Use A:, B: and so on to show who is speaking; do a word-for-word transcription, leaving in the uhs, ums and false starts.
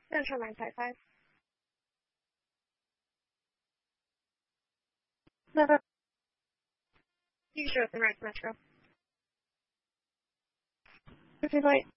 A: Central nine five five. No, no. You should open right Metro. Okay, bye.